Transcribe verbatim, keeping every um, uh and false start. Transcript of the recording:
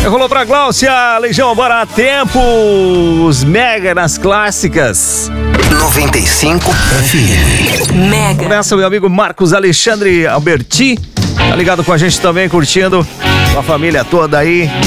Rolou pra Gláucia, Legião, bora a tempo, os Mega nas clássicas. noventa e cinco F M. Mega. Começa o meu amigo Marcos Alexandre Alberti, tá ligado com a gente também, curtindo, com a família toda aí.